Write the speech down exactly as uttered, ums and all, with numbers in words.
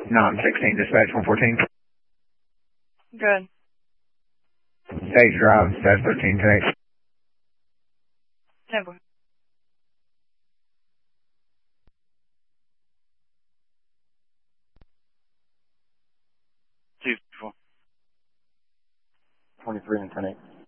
nine sixteen, dispatch one fourteen. Good. Stage Drive, dispatch thirteen ten eight. Never. Two four. Twenty-three and ten eight.